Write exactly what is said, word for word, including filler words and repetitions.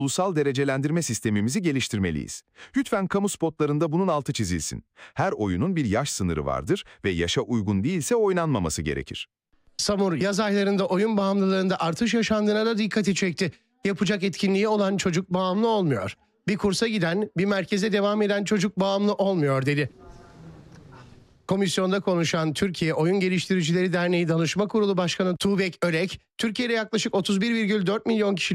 Ulusal derecelendirme sistemimizi geliştirmeliyiz. Lütfen kamu spotlarında bunun altı çizilsin. Her oyunun bir yaş sınırı vardır ve yaşa uygun değilse oynanmaması gerekir. Samur, yaz aylarında oyun bağımlılığında artış yaşandığına da dikkati çekti. Yapacak etkinliği olan çocuk bağımlı olmuyor. Bir kursa giden, bir merkeze devam eden çocuk bağımlı olmuyor dedi. Komisyonda konuşan Türkiye Oyun Geliştiricileri Derneği Danışma Kurulu Başkanı Tuğbek Örek, Türkiye'de yaklaşık otuz bir virgül dört milyon kişinin